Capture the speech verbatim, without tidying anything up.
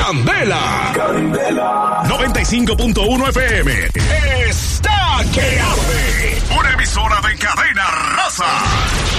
Candela. Candela. noventa y cinco punto uno F M. Está que arde.